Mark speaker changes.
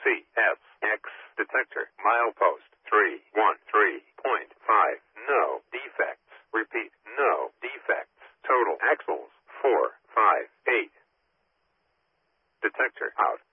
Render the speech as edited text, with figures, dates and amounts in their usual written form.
Speaker 1: CSX detector. Milepost 313.5. No defects. Repeat, no defects. Total axles 458. Detector out.